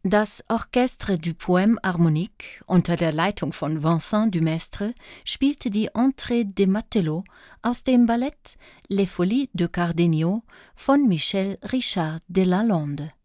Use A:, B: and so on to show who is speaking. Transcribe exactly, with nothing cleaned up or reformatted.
A: Das Orchestre du Poème Harmonique unter der Leitung von Vincent Dumestre spielte die Entrée des Matelots aus dem Ballett Les Folies de Cardenio von Michel Richard de Lalande.